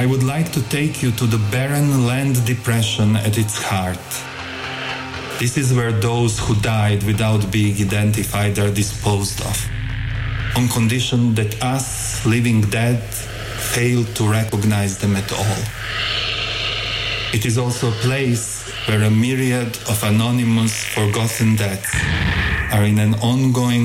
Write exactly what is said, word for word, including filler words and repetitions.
I would like to take you to the barren land depression at its heart. This is where those who died without being identified are disposed of, on condition that us, living dead, fail to recognize them at all. It is also a place where a myriad of anonymous, forgotten deaths are in an ongoing